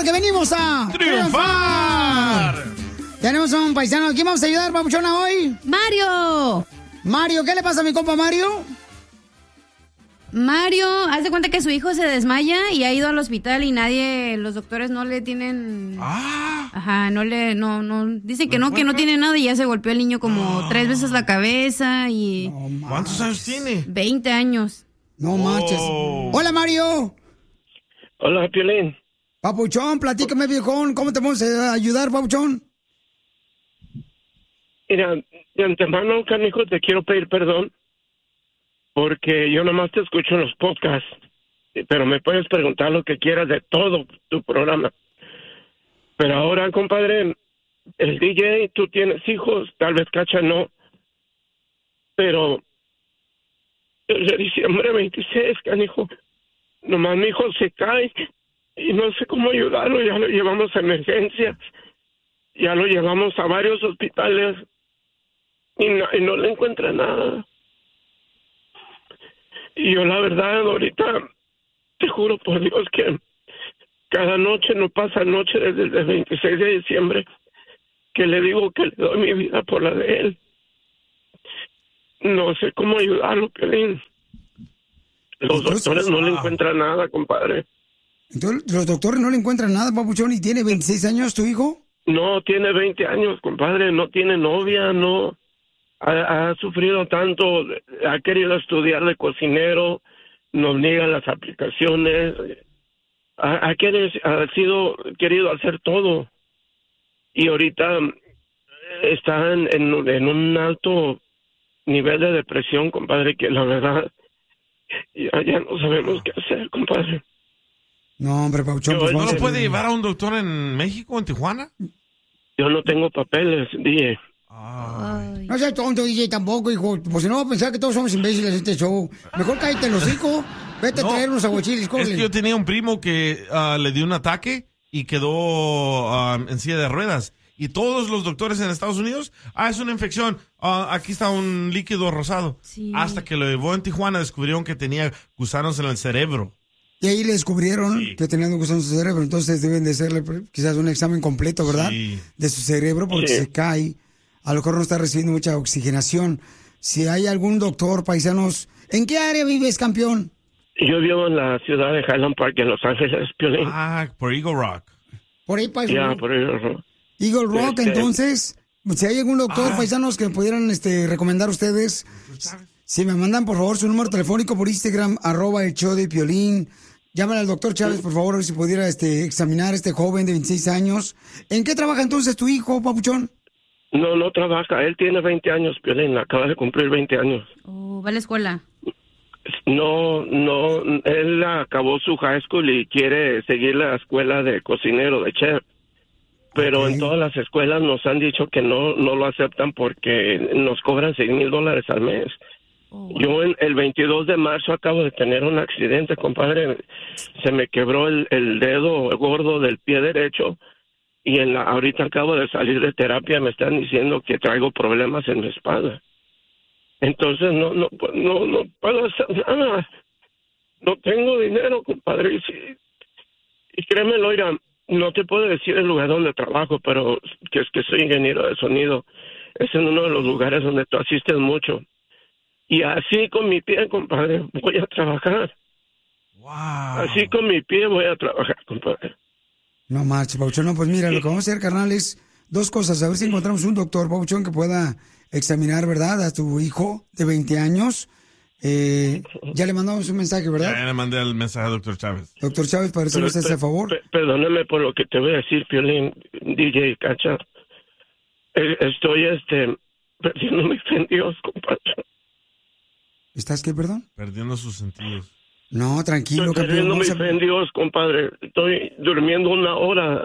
porque venimos a ¡triunfar! Tenemos a un paisano. ¿Quién vamos a ayudar, papuchona, hoy? ¡Mario! Mario, ¿qué le pasa a mi compa Mario? Mario, haz de cuenta que su hijo se desmaya y ha ido al hospital y los doctores no le tienen... Ajá, dicen que no tiene nada y ya se golpeó el niño como 3 veces la cabeza y... ¿Cuántos años tiene? 20 años. No manches. Hola, Mario. Hola, Piolín. Papuchón, platícame, viejón. ¿Cómo te vamos a ayudar, papuchón? Mira, de antemano, canijo, te quiero pedir perdón porque yo nomás te escucho en los podcasts, pero me puedes preguntar lo que quieras de todo tu programa. Pero ahora, compadre, el DJ, tú tienes hijos, tal vez Cacha no, pero desde diciembre 26, canijo, nomás mi hijo se cae y no sé cómo ayudarlo, ya lo llevamos a emergencias, ya lo llevamos a varios hospitales y no le encuentra nada. Y yo la verdad ahorita te juro por Dios que cada noche no pasa noche desde el 26 de diciembre que le digo que le doy mi vida por la de él. No sé cómo ayudarlo, Pelín. Los doctores no le encuentran nada, compadre. Entonces, ¿los doctores no le encuentran nada, papuchón? ¿Y tiene 26 años tu hijo? No, tiene 20 años, compadre. No tiene novia, no. Ha sufrido tanto, ha querido estudiar de cocinero, nos niegan las aplicaciones, ha querido hacer todo. Y ahorita está en un alto nivel de depresión, compadre, que la verdad ya no sabemos qué hacer, compadre. No, hombre, papuchón. ¿No lo puede llevar a un doctor en México, en Tijuana? Yo no tengo papeles, DJ. No seas tonto, DJ, tampoco, hijo. Pues si no va a pensar que todos somos imbéciles en este show. Mejor cállate el hocico. Vete a traer unos aguachiles. Es que yo tenía un primo que le dio un ataque y quedó en silla de ruedas. Y todos los doctores en Estados Unidos, es una infección. Aquí está un líquido rosado. Sí. Hasta que lo llevó en Tijuana, descubrieron que tenía gusanos en el cerebro. Y ahí le descubrieron que tenían gusanos en su cerebro. Entonces deben de hacerle quizás un examen completo, ¿verdad? Sí. De su cerebro porque se cae. A lo mejor no está recibiendo mucha oxigenación. Si hay algún doctor, paisanos, ¿en qué área vives, campeón? Yo vivo en la ciudad de Highland Park, en Los Ángeles, Piolín. Por Eagle Rock. Por ahí, paisano. Ya, por Eagle Rock. Eagle Rock, entonces, si hay algún doctor, paisanos, que pudieran recomendar a ustedes, si me mandan, por favor, su número telefónico por Instagram, @el_show_de_Piolín. Llámale al doctor Chávez, por favor, si pudiera examinar a este joven de 26 años. ¿En qué trabaja entonces tu hijo, papuchón? No trabaja. Él tiene 20 años, Piolín. Acaba de cumplir 20 años. ¿Va a la escuela? No. Él acabó su high school y quiere seguir la escuela de cocinero, de chef. Pero en todas las escuelas nos han dicho que no lo aceptan porque nos cobran $6,000 al mes. Yo el 22 de marzo acabo de tener un accidente, compadre. Se me quebró el dedo gordo del pie derecho. Y ahorita acabo de salir de terapia, me están diciendo que traigo problemas en mi espalda. Entonces no puedo hacer nada. No tengo dinero, compadre. Y créeme, Loira, no te puedo decir el lugar donde trabajo, pero que soy ingeniero de sonido. Es en uno de los lugares donde tú asistes mucho. Y así con mi pie, compadre, voy a trabajar. Wow. Así con mi pie voy a trabajar, compadre. No marches, Pauchón. No, pues mira, lo que vamos a hacer, carnal, es 2 cosas. A ver si encontramos un doctor, Pauchón, que pueda examinar, ¿verdad?, a tu hijo de 20 años. Ya le mandamos un mensaje, ¿verdad? Ya le mandé el mensaje al doctor Chávez. Doctor Chávez, para decirle ese favor. Perdóname por lo que te voy a decir, Piolín, DJ, Cacha. Estoy, perdiendo mi fe en Dios, compadre. ¿Estás qué, perdón? Perdiendo sus sentidos. No, tranquilo, Estoy perdiendo mi fe en Dios, compadre. Estoy durmiendo 1 hora.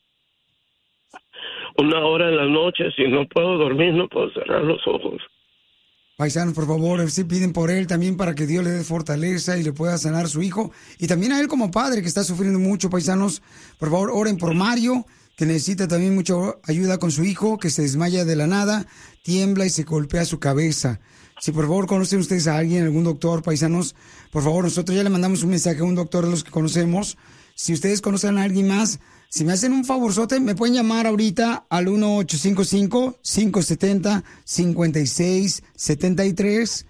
1 hora en las noches y no puedo dormir, no puedo cerrar los ojos. Paisanos, por favor, sí piden por él también para que Dios le dé fortaleza y le pueda sanar a su hijo. Y también a él como padre que está sufriendo mucho, paisanos. Por favor, oren por Mario, que necesita también mucha ayuda con su hijo, que se desmaya de la nada, tiembla y se golpea su cabeza. Si por favor conocen ustedes a alguien, algún doctor, paisanos, por favor, nosotros ya le mandamos un mensaje a un doctor de los que conocemos. Si ustedes conocen a alguien más, si me hacen un favorzote, me pueden llamar ahorita al 1-855-570-5673.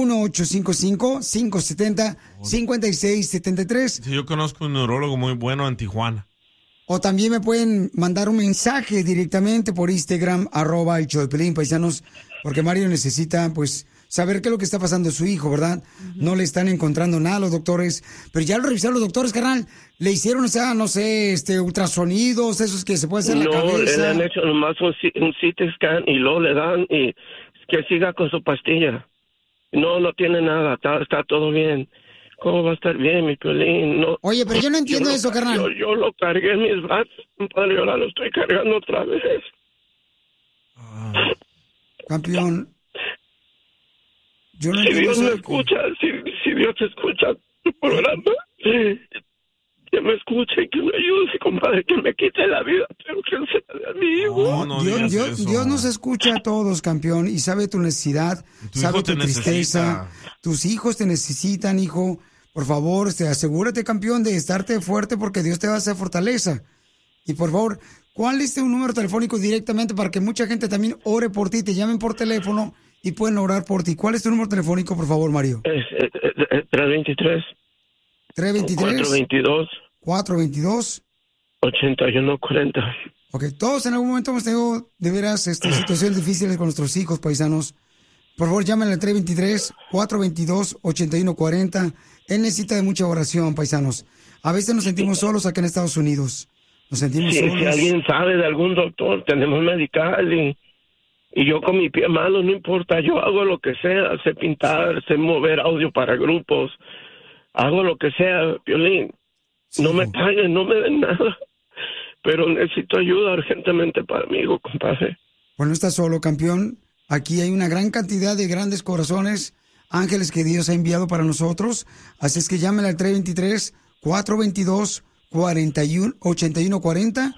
1-855-570-5673. Sí, yo conozco un neurólogo muy bueno en Tijuana. O también me pueden mandar un mensaje directamente por Instagram, @el show de Piolín, paisanos, porque Mario necesita, pues, saber qué es lo que está pasando a su hijo, ¿verdad? No le están encontrando nada a los doctores, pero ya lo revisaron los doctores, carnal. Le hicieron, o sea, no sé, ultrasonidos, esos que se puede hacer en la cabeza. No, le han hecho nomás un CT scan y luego le dan y que siga con su pastilla. No tiene nada, está todo bien. ¿Cómo va a estar bien, mi Piolín? No. Oye, pero yo no entiendo eso, carnal. Yo lo cargué en mis brazos, padre, ahora lo estoy cargando otra vez. Campeón. Yo no si Dios me escucha, si Dios escucha tu programa, que me escuche y que me ayude, compadre, que me quite la vida, pero que se la dé a mi hijo. No, Dios nos escucha a todos, campeón, y sabe tu necesidad, sabe tu tristeza. Tus hijos te necesitan, hijo. Por favor, asegúrate, campeón, de estarte fuerte porque Dios te va a hacer fortaleza. Y por favor, ¿cuál es tu número telefónico directamente para que mucha gente también ore por ti, te llamen por teléfono y pueden orar por ti? ¿Cuál es tu número telefónico, por favor, Mario? 323. 323. 422. 8140. Ok, todos en algún momento hemos tenido de veras situaciones difíciles con nuestros hijos, paisanos. Por favor, llámenle al 323-422-8140. Él necesita de mucha oración, paisanos. A veces nos sentimos solos acá en Estados Unidos. Nos sentimos solos. Si alguien sabe de algún doctor, tenemos medical y yo con mi pie malo, no importa. Yo hago lo que sea, sé pintar, sé mover audio para grupos. Hago lo que sea, Piolín. Sí, no me paguen, no me den nada. Pero necesito ayuda urgentemente para mi hijo, compadre. Bueno, estás solo, campeón. Aquí hay una gran cantidad de grandes corazones, ángeles que Dios ha enviado para nosotros. Así es que llámenle al 323-422-8140.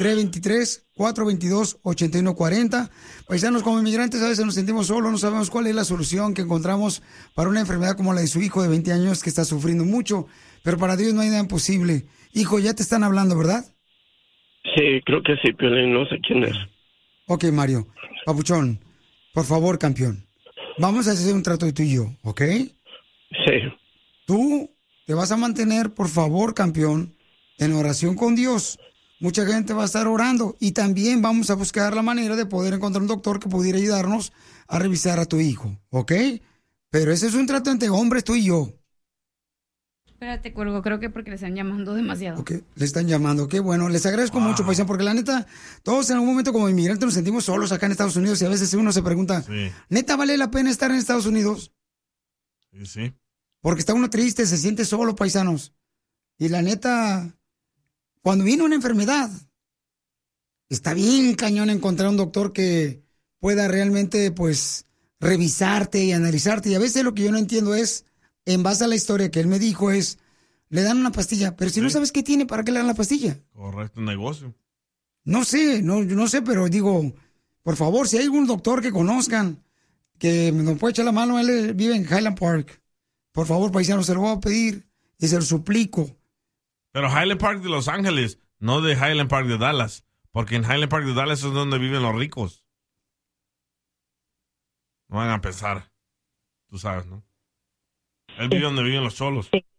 323-422-8140. Paisanos, como inmigrantes a veces nos sentimos solos, no sabemos cuál es la solución que encontramos para una enfermedad como la de su hijo de 20 años que está sufriendo mucho. Pero para Dios no hay nada imposible. Hijo, ya te están hablando, ¿verdad? Sí, creo que sí, Piolín, no sé quién es. Ok, Mario. Papuchón, por favor, campeón. Vamos a hacer un trato de tú y yo, ¿ok? Sí. Tú te vas a mantener, por favor, campeón, en oración con Dios. Mucha gente va a estar orando y también vamos a buscar la manera de poder encontrar un doctor que pudiera ayudarnos a revisar a tu hijo, ¿ok? Pero ese es un trato entre hombres, tú y yo. Espérate, cuelgo, creo que porque le están llamando demasiado. Ok, le están llamando, qué bueno. Les agradezco mucho, paisano, porque la neta, todos en algún momento como inmigrantes nos sentimos solos acá en Estados Unidos y a veces uno se pregunta, ¿neta vale la pena estar en Estados Unidos? Sí. Porque está uno triste, se siente solo, paisanos. Y la neta, cuando viene una enfermedad, está bien cañón encontrar un doctor que pueda realmente, pues, revisarte y analizarte. Y a veces lo que yo no entiendo es, en base a la historia que él me dijo, es, le dan una pastilla, pero si no sabes qué tiene, ¿para qué le dan la pastilla? Correcto, negocio. No sé, no sé, pero digo, por favor, si hay algún doctor que conozcan, que nos puede echar la mano, él vive en Highland Park. Por favor, paisano, se lo voy a pedir y se lo suplico. Pero Highland Park de Los Ángeles, no de Highland Park de Dallas, porque en Highland Park de Dallas es donde viven los ricos. No van a pensar, tú sabes, ¿no? Él vive donde viven los cholos.